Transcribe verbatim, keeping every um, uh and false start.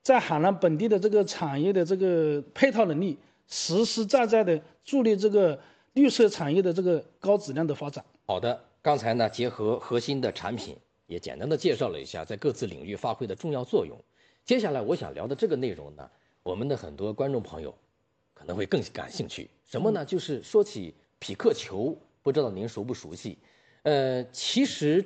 在海南本地的这个产业的这个配套能力，实实在在的助力这个绿色产业的这个高质量的发展。 好的，刚才呢结合核心的产品，也简单的介绍了一下在各自领域发挥的重要作用。接下来我想聊的这个内容呢，我们的很多观众朋友可能会更感兴趣。什么呢？就是说起匹克球，不知道您熟不熟悉？呃，其实